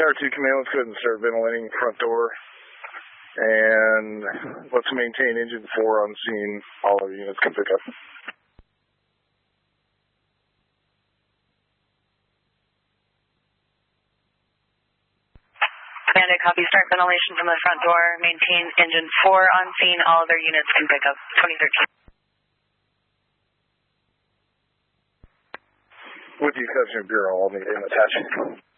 Tower 2 Command, let's go ahead and start ventilating front door. And let's maintain engine 4 on scene. All our units can pick up. Command, I copy. Start ventilation from the front door. Maintain engine 4 on scene. All other units can pick up. 2013. With the exception of Bureau, I'll need him attached.